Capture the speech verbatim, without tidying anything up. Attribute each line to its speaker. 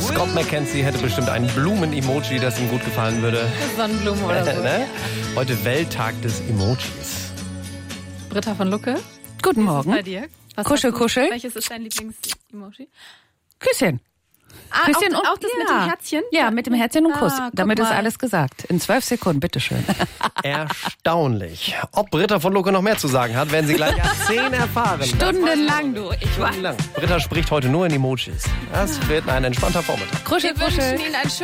Speaker 1: Scott McKenzie hätte bestimmt ein Blumen-Emoji, das ihm gut gefallen würde.
Speaker 2: Sonnenblumen oder so.
Speaker 1: ne? Heute Welttag des Emojis.
Speaker 2: Britta von Lucke.
Speaker 3: Guten
Speaker 2: Wie ist es
Speaker 3: Morgen.
Speaker 2: bei dir? Was
Speaker 3: Kuschel,
Speaker 2: hast du-
Speaker 3: kuschel.
Speaker 2: Welches ist dein Lieblings-Emoji?
Speaker 3: Küsschen.
Speaker 2: Ah,
Speaker 3: Küsschen
Speaker 2: auch,
Speaker 3: und
Speaker 2: auch das mit
Speaker 3: ja.
Speaker 2: dem Herzchen?
Speaker 3: Ja, mit dem Herzchen und Kuss.
Speaker 2: Ah, guck
Speaker 3: Damit ist
Speaker 2: mal.
Speaker 3: alles gesagt. In zwölf Sekunden, bitteschön.
Speaker 1: Erstaunlich. Ob Britta von Lucke noch mehr zu sagen hat, werden Sie gleich ab zehn erfahren.
Speaker 3: Stundenlang, du. Ich weiß.
Speaker 1: Stundenlang. Britta spricht heute nur in Emojis. Das wird ein entspannter Vormittag.
Speaker 3: Kuschel,
Speaker 2: Wir wünschen
Speaker 3: kuschel.
Speaker 2: Ihnen ein